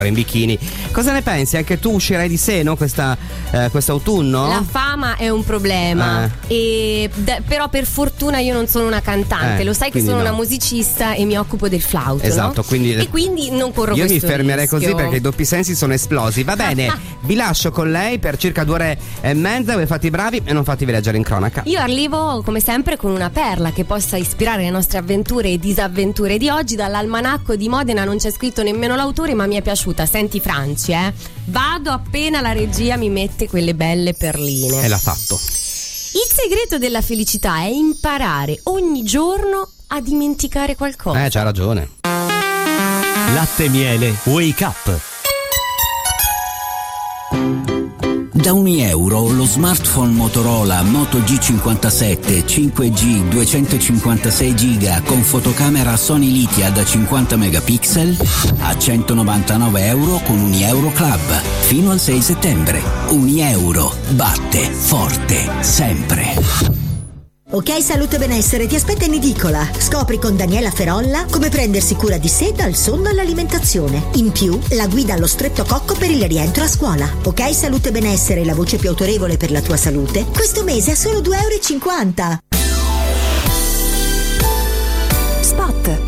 in bikini. Cosa ne pensi? Anche tu uscirai di seno quest'autunno? La fama è un problema, però per fortuna io non sono una cantante, lo sai che sono una musicista e mi occupo del flauto, esatto, no? E quindi non corro questo rischio. Io mi fermerei così perché i doppi sensi sono esplosi. Va bene, vi lascio con lei per circa 2 ore e mezza. Voi fate i bravi e non fatevi leggere in cronaca. Io arrivo come sempre con una perla che possa ispirare le nostre avventure e disavventure di oggi. Dall'almanacco di Modena non c'è scritto nemmeno l'autore, ma mi è piaciuta. Senti Franci, vado appena la regia mi mette quelle belle perline. E l'ha fatto. Il segreto della felicità è imparare ogni giorno a dimenticare qualcosa. C'ha ragione. Latte Miele Wake Up. Da €1 lo smartphone Motorola Moto G57 5G 256 GB con fotocamera Sony Lithia da 50 megapixel a €199 con Unieuro Club fino al 6 settembre. Unieuro batte forte sempre. Ok Salute Benessere ti aspetta in edicola. Scopri con Daniela Ferolla come prendersi cura di sé dal sonno all'alimentazione. In più, la guida allo stretto cocco per il rientro a scuola. Ok Salute Benessere, la voce più autorevole per la tua salute. Questo mese è solo €2,50. Spot.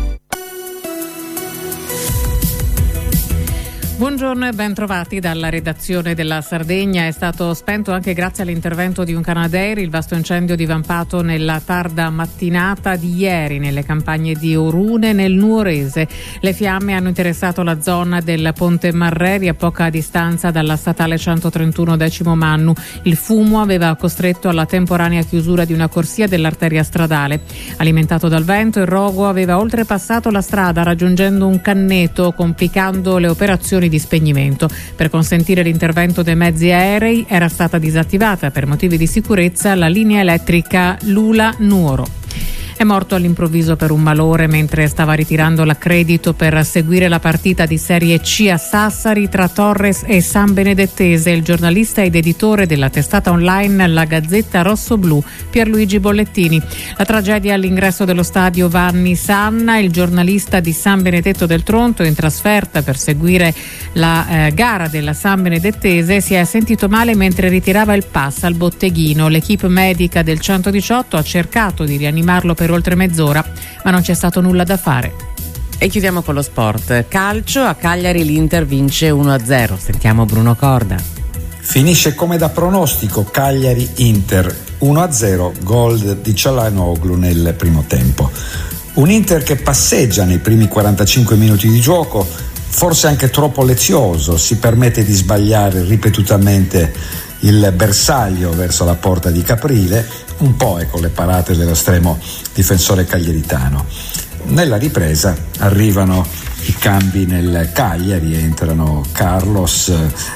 Buongiorno e ben trovati dalla redazione della Sardegna. È stato spento anche grazie all'intervento di un Canadair il vasto incendio divampato nella tarda mattinata di ieri nelle campagne di Orune nel Nuorese. Le fiamme hanno interessato la zona del Ponte Marreri a poca distanza dalla statale 131 Decimo Mannu. Il fumo aveva costretto alla temporanea chiusura di una corsia dell'arteria stradale. Alimentato dal vento, il rogo aveva oltrepassato la strada raggiungendo un canneto, complicando le operazioni di spegnimento. Per consentire l'intervento dei mezzi aerei era stata disattivata per motivi di sicurezza la linea elettrica Lula-Nuoro. È morto all'improvviso per un malore mentre stava ritirando l'accredito per seguire la partita di Serie C a Sassari tra Torres e San Benedettese il giornalista ed editore della testata online La Gazzetta Rossoblu Pierluigi Bollettini. La tragedia all'ingresso dello stadio Vanni Sanna, il giornalista di San Benedetto del Tronto in trasferta per seguire la gara della San Benedettese si è sentito male mentre ritirava il pass al botteghino. L'equipe medica del 118 ha cercato di rianimarlo per oltre mezz'ora, ma non c'è stato nulla da fare. E chiudiamo con lo sport. Calcio, a Cagliari l'Inter vince 1-0. Sentiamo Bruno Corda. Finisce come da pronostico Cagliari-Inter 1-0, gol di Çalhanoğlu nel primo tempo. Un Inter che passeggia nei primi 45 minuti di gioco, forse anche troppo lezioso, si permette di sbagliare ripetutamente il bersaglio verso la porta di Caprile, un po' con le parate dell'estremo difensore cagliaritano. Nella ripresa arrivano i cambi nel Cagliari, entrano Carlos,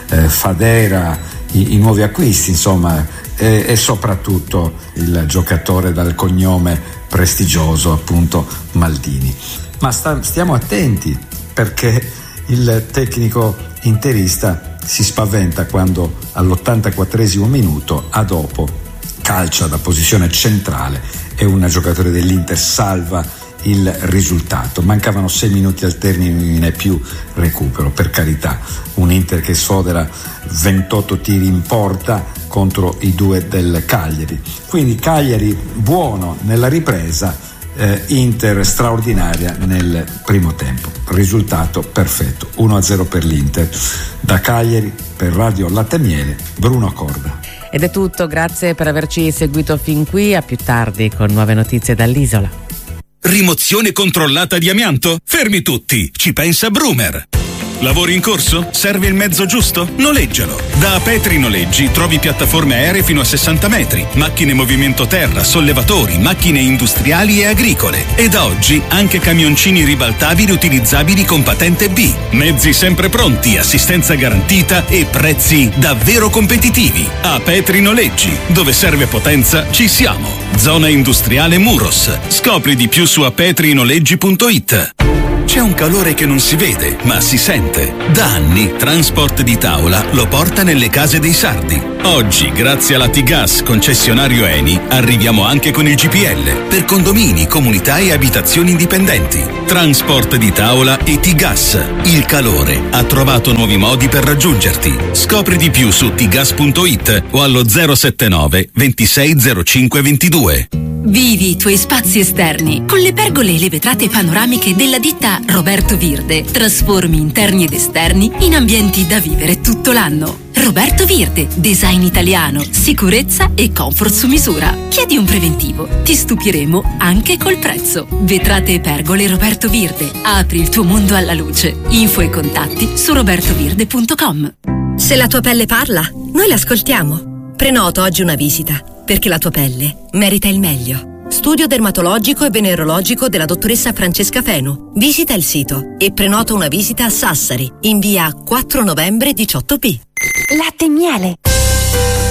Fadera, i nuovi acquisti, insomma, e soprattutto il giocatore dal cognome prestigioso, appunto Maldini. Ma stiamo attenti, perché il tecnico interista si spaventa quando all'84esimo minuto, a dopo, calcia da posizione centrale e un giocatore dell'Inter salva il risultato. Mancavano 6 minuti al termine più recupero, per carità. Un Inter che sfodera 28 tiri in porta contro i 2 del Cagliari. Quindi Cagliari buono nella ripresa, Inter straordinaria nel primo tempo. Risultato perfetto, 1-0 per l'Inter. Da Cagliari, per Radio Latte Miele, Bruno Corda. Ed è tutto, grazie per averci seguito fin qui, a più tardi con nuove notizie dall'isola. Rimozione controllata di amianto? Fermi tutti, ci pensa Brumer. Lavori in corso? Serve il mezzo giusto? Noleggialo. Da Petri Noleggi trovi piattaforme aeree fino a 60 metri, macchine movimento terra, sollevatori, macchine industriali e agricole. E da oggi anche camioncini ribaltabili utilizzabili con patente B. Mezzi sempre pronti, assistenza garantita e prezzi davvero competitivi. A Petri Noleggi, dove serve potenza, ci siamo. Zona industriale Muros. Scopri di più su apetrinoleggi.it. C'è un calore che non si vede, ma si sente. Da anni Transport di Tavola lo porta nelle case dei sardi. Oggi, grazie alla T-Gas concessionario Eni, arriviamo anche con il GPL per condomini, comunità e abitazioni indipendenti. Transport di Tavola e T-Gas. Il calore ha trovato nuovi modi per raggiungerti. Scopri di più su tgas.it o allo 079 2605 22. Vivi i tuoi spazi esterni con le pergole e le vetrate panoramiche della ditta Roberto Virde. Trasformi interni ed esterni in ambienti da vivere tutto l'anno. Roberto Virde, design italiano, sicurezza e comfort su misura. Chiedi un preventivo, ti stupiremo anche col prezzo. Vetrate e pergole Roberto Virde. Apri il tuo mondo alla luce. Info e contatti su robertovirde.com. Se la tua pelle parla, noi l'ascoltiamo. Prenota oggi una visita, perché la tua pelle merita il meglio. Studio dermatologico e venerologico della dottoressa Francesca Fenu. Visita il sito e prenota una visita a Sassari, in via 4 novembre 18B. Latte e miele.